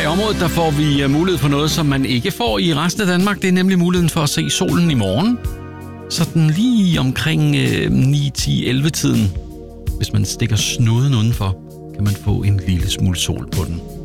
området der får vi mulighed for noget, som man ikke får i resten af Danmark. Det er nemlig muligheden for at se solen i morgen. Sådan lige omkring 9-10-11-tiden. Hvis man stikker snuden udenfor, kan man få en lille smule sol på den.